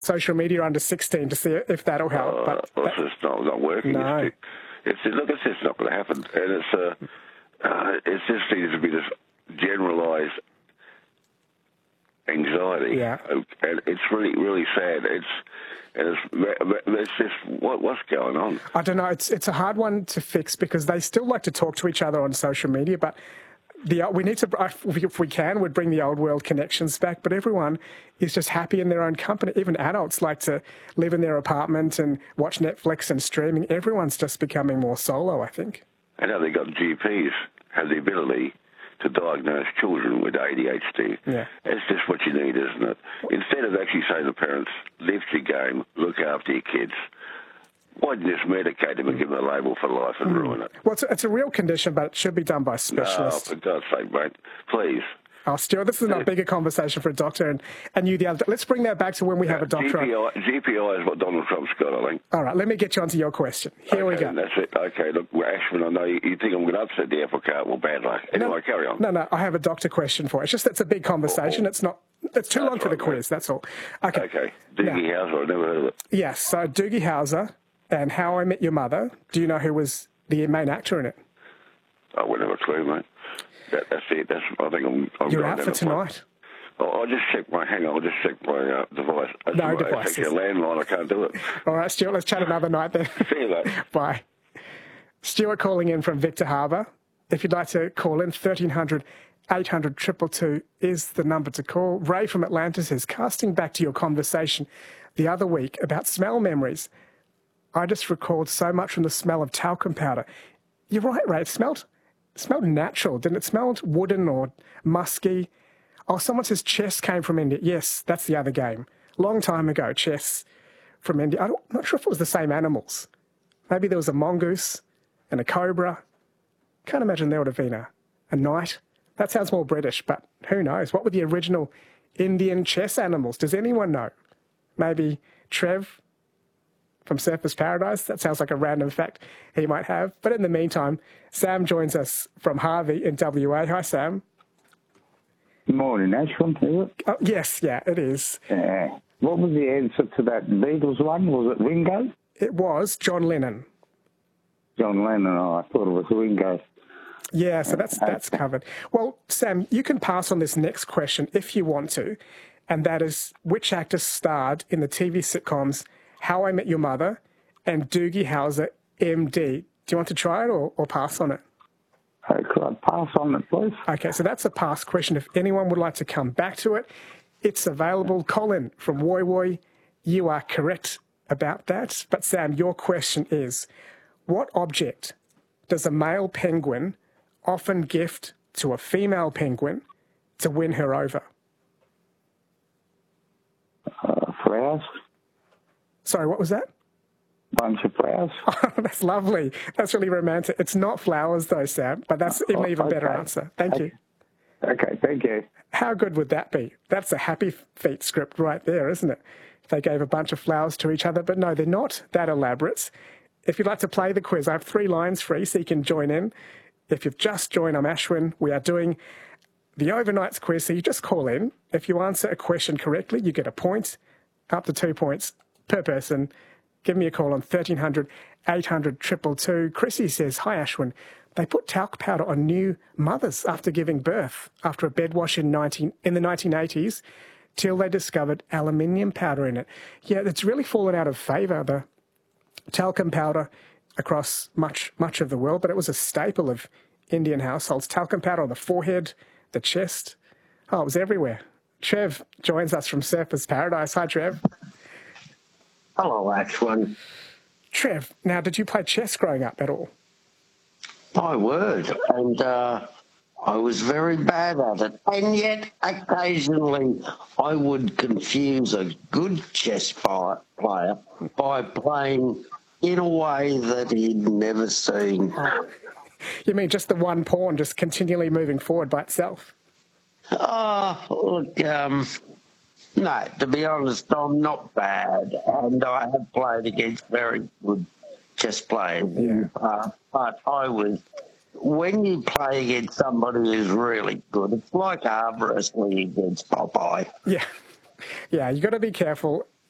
social media under 16 to see if that'll help. But it's just not working. No. It's just not going to happen. And it just seems to be this generalised anxiety. Yeah. And it's really, really sad. It's just what's going on. I don't know. It's a hard one to fix because they still like to talk to each other on social media, but we need to, if we can, we'd bring the old world connections back, but everyone is just happy in their own company. Even adults like to live in their apartment and watch Netflix and streaming. Everyone's just becoming more solo, I think. I know they got GPs have the ability to diagnose children with ADHD. Yeah. It's just what you need, isn't it? Instead of actually saying to parents, lift your game, look after your kids, why don't you just medicate them and give them a label for life and ruin it? Well, it's a real condition, but it should be done by specialists. Oh, for God's sake, mate, please. Oh, Stuart, this is a bigger conversation for a doctor and you the other. Let's bring that back to when we have a doctor. GPI is what Donald Trump's got, I think. All right, let me get you onto your question. Here we go. That's it. Okay, look, Ashwin, I know you think I'm going to upset the apple cart. Well, bad luck. Anyway, carry on. No, I have a doctor question for you. It's just it's a big conversation. It's too long for the quiz, that's all. Okay. Doogie Howser, I've never heard of it. Yes, so Doogie Howser and How I Met Your Mother. Do you know who was the main actor in it? I wouldn't have a clue, mate. That's it. I think I'm You're out for tonight. I'll just check my device. No devices. It's a landline. I can't do it. All right, Stuart, let's chat another night then. See you later. Bye. Stuart calling in from Victor Harbour. If you'd like to call in, 1300 800 222 is the number to call. Ray from Atlanta says, casting back to your conversation the other week about smell memories, I just recalled so much from the smell of talcum powder. You're right, Ray. It smelled natural, didn't it? Smelled wooden or musky. Oh, someone says chess came from India. Yes, that's the other game. Long time ago, chess from India. I'm not sure if it was the same animals. Maybe there was a mongoose and a cobra. Can't imagine there would have been a knight. That sounds more British, but who knows? What were the original Indian chess animals? Does anyone know? Maybe Trev from Surfers Paradise? That sounds like a random fact he might have. But in the meantime, Sam joins us from Harvey in WA. Hi, Sam. Good morning, Ashwin. Is it? Oh, yes, yeah, it is. What was the answer to that Beatles one? Was it Ringo? It was John Lennon. John Lennon. Oh, I thought it was Ringo. Yeah, so that's covered. Well, Sam, you can pass on this next question if you want to, and that is which actor starred in the TV sitcoms How I Met Your Mother and Doogie Howser, MD. Do you want to try it or pass on it? Could I pass on it, please? Okay, so that's a pass question. If anyone would like to come back to it, it's available. Colin from Woy Woy, you are correct about that. But Sam, your question is, what object does a male penguin often gift to a female penguin to win her over? Flowers. Sorry, what was that? Bunch of flowers. Oh, that's lovely. That's really romantic. It's not flowers, though, Sam, but that's an even better answer. Thank you. Okay, thank you. How good would that be? That's a Happy Feet script right there, isn't it? They gave a bunch of flowers to each other, but no, they're not that elaborate. If you'd like to play the quiz, I have 3 lines free, so you can join in. If you've just joined, I'm Ashwin. We are doing the overnights quiz, so you just call in. If you answer a question correctly, you get a point, up to 2 points per person. Give me a call on 1300 800 222. Chrissy says, hi, Ashwin. They put talc powder on new mothers after giving birth after a bed wash in the 1980s till they discovered aluminium powder in it. Yeah, it's really fallen out of favour, the talcum powder across much of the world, but it was a staple of Indian households. Talcum powder on the forehead, the chest. Oh, it was everywhere. Trev joins us from Surfers Paradise. Hi, Trev. Hello, Ashwin. Trev, now, did you play chess growing up at all? I would, and I was very bad at it. And yet, occasionally, I would confuse a good chess player by playing in a way that he'd never seen. You mean just the one pawn just continually moving forward by itself? Look, no, to be honest, I'm not bad, and I have played against very good chess players in the past, but when you play against somebody who's really good, it's like arm wrestling against Popeye. Yeah, you've got to be careful.